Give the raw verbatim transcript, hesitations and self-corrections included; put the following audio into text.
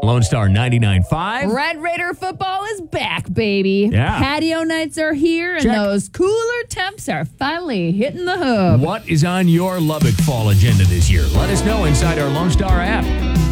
Lone Star ninety-nine point five. Red Raider football is back, baby. Yeah. Patio nights are here, and Check. those cooler temps are finally hitting the hub. What is on your Lubbock fall agenda this year? Let us know inside our Lone Star app.